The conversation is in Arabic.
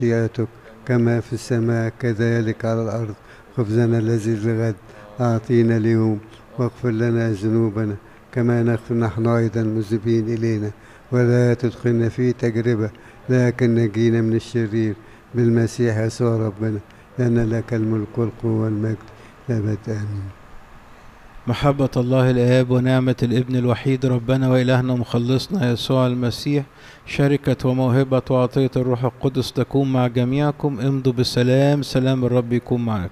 مشيئتك كما في السماء كذلك على الأرض. خبزنا الذي للغد أعطينا اليوم، واغفر لنا ذنوبنا كما نغفر نحن أيضا المذنبين إلينا، ولا تدخلنا في تجربة لكن نجينا من الشرير بالمسيح يسوع ربنا، لأن لك الملك والقوة والمجد لأبد آمين. محبة الله الآب ونعمة الابن الوحيد ربنا وإلهنا ومخلصنا يسوع المسيح، شركة وموهبة وعطية الروح القدس تكون مع جميعكم. امضوا بالسلام، سلام الرب يكون معكم.